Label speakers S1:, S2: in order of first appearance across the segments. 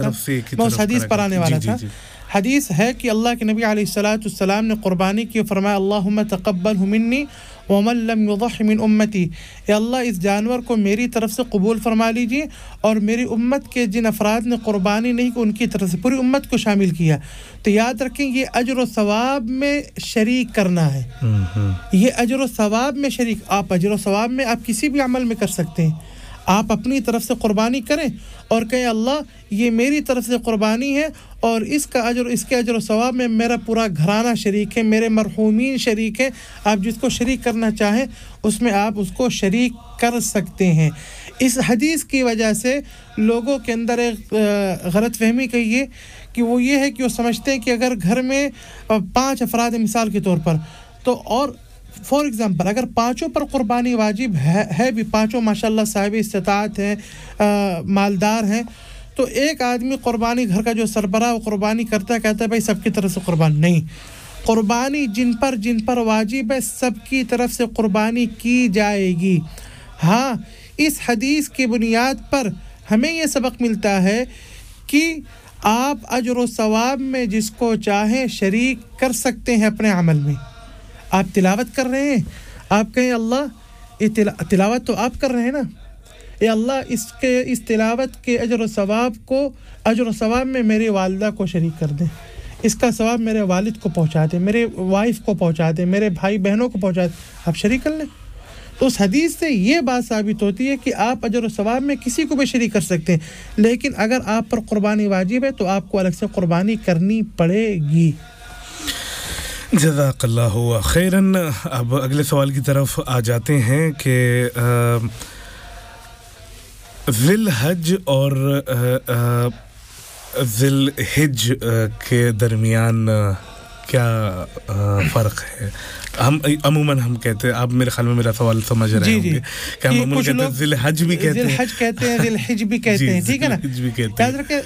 S1: मैं उस हदीस पर आने वाला था حدیث ہے کہ اللہ کے نبی علیہ الصلوۃ والسلام نے قربانی کی فرمایا اللہم تقبلہ منی ومن لم یضح من امتی اے اللہ اس جانور کو میری طرف سے قبول فرما لیجیے اور میری امت کے جن افراد نے قربانی نہیں کی ان کی طرف سے پوری امت کو شامل کیا تو یاد رکھیں یہ اجر و ثواب میں شریک کرنا ہے یہ اجر و ثواب میں شریک آپ اجر و ثواب میں آپ کسی بھی عمل میں کر سکتے ہیں آپ اپنی طرف سے قربانی کریں اور کہیں اللہ یہ میری طرف سے قربانی ہے اور اس کے اجر و ثواب میں میرا پورا گھرانہ شریک ہے میرے مرحومین شریک ہیں آپ جس کو شریک کرنا چاہیں اس میں آپ اس کو شریک کر سکتے ہیں اس حدیث کی وجہ سے لوگوں کے اندر ایک غلط فہمی کہیے کہ وہ یہ ہے کہ وہ سمجھتے ہیں کہ اگر گھر میں 5 افراد ہیں مثال کے طور پر تو اور فار ایگزامپل اگر 5 پر قربانی واجب ہے بھی 5 ماشاءاللہ صاحب استطاعت ہیں مالدار ہیں تو ایک آدمی قربانی گھر کا جو سربراہ وہ قربانی کرتا ہے کہتا ہے بھائی سب کی طرف سے قربانی نہیں قربانی جن پر واجب ہے سب کی طرف سے قربانی کی جائے گی ہاں اس حدیث کی بنیاد پر ہمیں یہ سبق ملتا ہے کہ آپ اجر و ثواب میں جس کو چاہیں شریک کر سکتے ہیں اپنے عمل میں آپ تلاوت کر رہے ہیں آپ کہیں اللہ یہ تلاوت تو آپ کر رہے ہیں نا اے اللہ اس تلاوت کے اجر و ثواب میں میری والدہ کو شریک کر دیں اس کا ثواب میرے والد کو پہنچا دیں میرے وائف کو پہنچا دیں میرے بھائی بہنوں کو پہنچا دیں آپ شریک کر لیں تو اس حدیث سے یہ بات ثابت ہوتی ہے کہ آپ اجر و ثواب میں کسی کو بھی شریک کر سکتے ہیں لیکن اگر آپ پر قربانی واجب ہے تو آپ کو الگ سے قربانی کرنی پڑے گی
S2: جزاک اللہ خیراً اب اگلے سوال کی طرف آ جاتے ہیں کہ ذی الحج اور ذی الحج کے درمیان کیا فرق ہے ہم عموماً ہم کہتے ہیں آپ میرے خیال میں میرا سوال سمجھ رہے ہوں گے کہ ہم عموماً کہتے ہیں ذی الحج بھی کہتے ہیں
S1: ذی الحج کہتے ہیں ذی الحج بھی کہتے ہیں ٹھیک ہے نا یاد رکھیں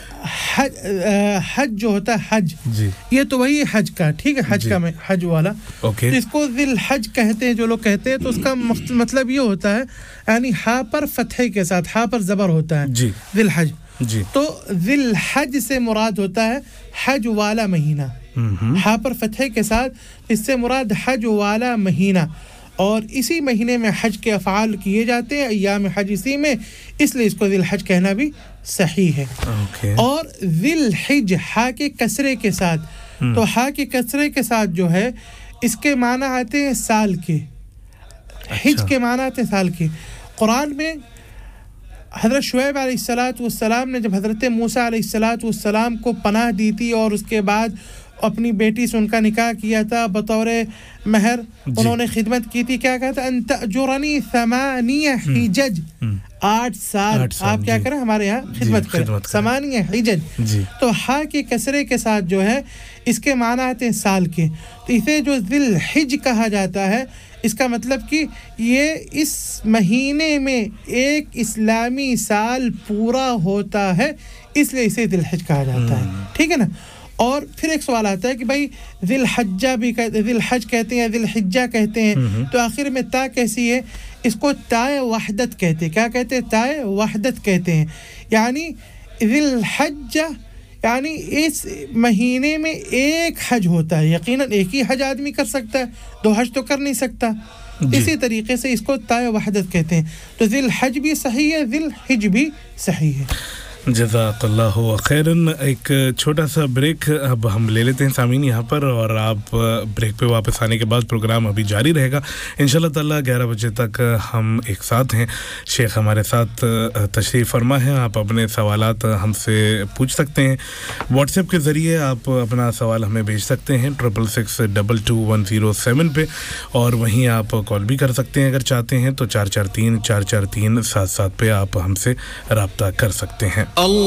S1: حج جو ہوتا ہے حج یہ تو وہی حج کا ٹھیک ہے حج کا میں حج والا تو اس کو ذی الحج کہتے ہیں جو لوگ کہتے ہیں تو اس کا مطلب یہ ہوتا ہے یعنی ہا پر فتحے کے ساتھ ہا پر زبر ہوتا ہے ذی الحج تو ذی الحج سے مراد ہوتا ہے حج والا مہینہ ہا پر فتحے کے ساتھ اس سے مراد حج والا مہینہ اور اسی مہینے میں حج کے افعال کیے جاتے ہیں ایام حج اسی میں اس لیے اس کو ذی الحج کہنا بھی صحیح ہے اور ذی الحج ہا کے کسرے کے ساتھ تو ہا کے کسرے کے ساتھ جو ہے اس کے معنی آتے ہیں سال کے حج کے معنی آتے ہیں سال کے قرآن میں حضرت شعیب علیہ السلام نے جب حضرت موسیٰ علیہ السلام کو پناہ دی تھی اور اس کے بعد اپنی بیٹی سے ان کا نکاح کیا تھا بطور مہر انہوں نے خدمت کی تھی کیا کہتا انت اجرنی 8 حجج 8 سال آپ کیا کریں ہمارے یہاں خدمت کریں 8 حجج تو ہا کے کسرے کے ساتھ جو ہے اس کے معنی آتے ہیں سال کے تو اسے جو ذی الحج کہا جاتا ہے اس کا مطلب کہ یہ اس مہینے میں ایک اسلامی سال پورا ہوتا ہے اس لیے اسے ذی الحج کہا جاتا ہے ٹھیک ہے نا اور پھر ایک سوال آتا ہے کہ بھائی ذی الحجہ بھی ذی الحج کہتے ہیں ذی الحجہ کہتے ہیں تو آخر میں تا کیسی ہے اس کو تائے وحدت کہتے ہیں کیا کہتے ہیں تائے وحدت کہتے ہیں یعنی ذی الحجہ یعنی اس مہینے میں ایک حج ہوتا ہے یقیناً ایک ہی حج آدمی کر سکتا ہے 2 حج تو کر نہیں سکتا اسی طریقے سے اس کو تائے وحدت کہتے ہیں تو ذی الحج بھی صحیح ہے ذی الحج بھی صحیح ہے
S2: جزاک اللہ خیراً ایک چھوٹا سا بریک اب ہم لے لیتے ہیں سامعین یہاں پر اور آپ بریک پہ واپس آنے کے بعد پروگرام ابھی جاری رہے گا انشاءاللہ تعالی 11 بجے تک ہم ایک ساتھ ہیں شیخ ہمارے ساتھ تشریف فرما ہے آپ اپنے سوالات ہم سے پوچھ سکتے ہیں واٹس ایپ کے ذریعے آپ اپنا سوال ہمیں بھیج سکتے ہیں 66622107 پہ اور وہیں آپ کال بھی کر سکتے ہیں اگر چاہتے ہیں تو 443 443 77 پہ آپ ہم سے رابطہ کر سکتے ہیں